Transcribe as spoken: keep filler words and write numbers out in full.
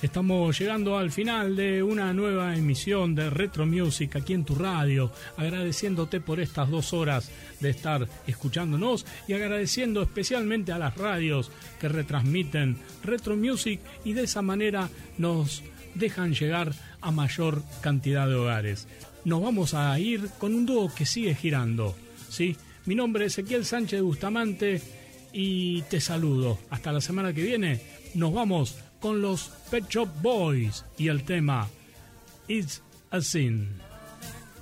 Estamos llegando al final de una nueva emisión de Retro Music aquí en tu radio, agradeciéndote por estas dos horas de estar escuchándonos y agradeciendo especialmente a las radios que retransmiten Retro Music y de esa manera nos dejan llegar a mayor cantidad de hogares. Nos vamos a ir con un dúo que sigue girando, ¿sí? Mi nombre es Ezequiel Sánchez Bustamante y te saludo. Hasta la semana que viene. Nos vamos con los Pet Shop Boys y el tema It's a Sin.